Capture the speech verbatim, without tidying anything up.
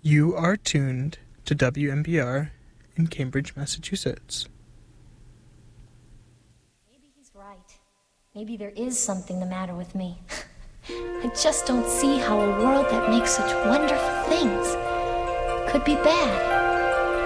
You are tuned to W M B R in Cambridge, Massachusetts. Maybe he's right. Maybe there is something the matter with me. I just don't see how a world that makes such wonderful things could be bad.